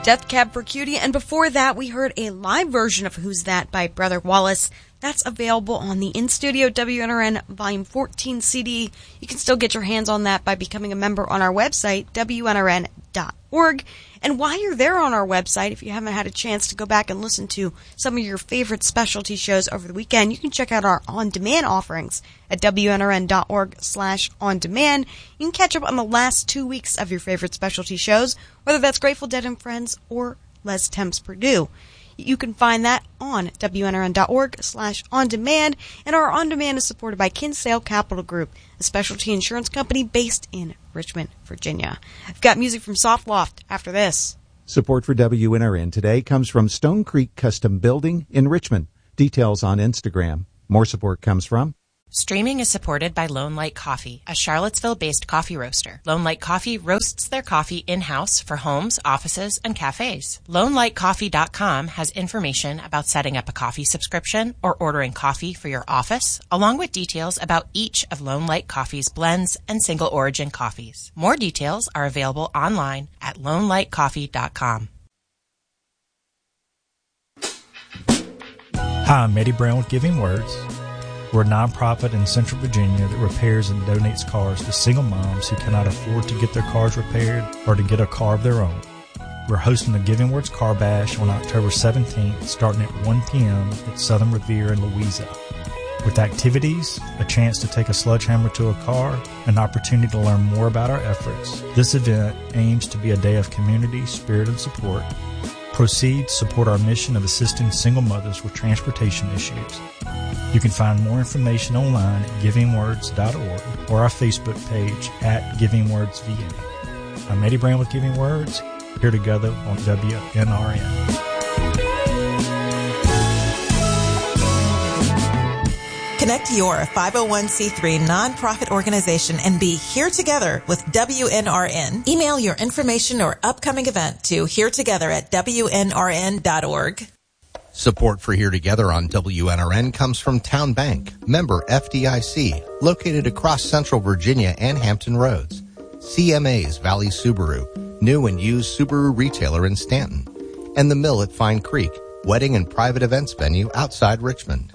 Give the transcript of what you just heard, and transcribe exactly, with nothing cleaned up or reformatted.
Death Cab for Cutie, and before that we heard a live version of Who's That by Brother Wallace. That's available on the In-Studio W N R N Volume fourteen C D. You can still get your hands on that by becoming a member on our website, W N R N dot org. And while you're there on our website, if you haven't had a chance to go back and listen to some of your favorite specialty shows over the weekend, you can check out our on-demand offerings at W N R N dot org slash on-demand. You can catch up on the last two weeks of your favorite specialty shows, whether that's Grateful Dead and Friends or Les Temps Purdue. You can find that on W N R N dot org slash on-demand, and our on-demand is supported by Kinsale Capital Group, a specialty insurance company based in Richmond, Virginia. I've got music from Soft Loft after this. Support for W N R N today comes from Stone Creek Custom Building in Richmond. Details on Instagram. More support comes from Streaming is supported by Lone Light Coffee, a Charlottesville-based coffee roaster. Lone Light Coffee roasts their coffee in-house for homes, offices, and cafes. Lone Light Coffee dot com has information about setting up a coffee subscription or ordering coffee for your office, along with details about each of Lone Light Coffee's blends and single-origin coffees. More details are available online at Lone Light Coffee dot com. Hi, I'm Eddie Brown with Giving Words. We're a nonprofit in Central Virginia that repairs and donates cars to single moms who cannot afford to get their cars repaired or to get a car of their own. We're hosting the Giving Words Car Bash on October seventeenth, starting at one p.m. at Southern Revere in Louisa. With activities, a chance to take a sledgehammer to a car, an opportunity to learn more about our efforts, this event aims to be a day of community, spirit, and support. Proceeds support our mission of assisting single mothers with transportation issues. You can find more information online at giving words dot org or our Facebook page at Giving Words V A. I'm Eddie Brown with Giving Words, here together on W N R N. Connect your five oh one c three nonprofit organization and be here together with W N R N. Email your information or upcoming event to here together at W N R N dot org. Support for Here Together on W N R N comes from Town Bank, member F D I C, located across Central Virginia and Hampton Roads. C M A's Valley Subaru, new and used Subaru retailer in Stanton. And The Mill at Fine Creek, wedding and private events venue outside Richmond.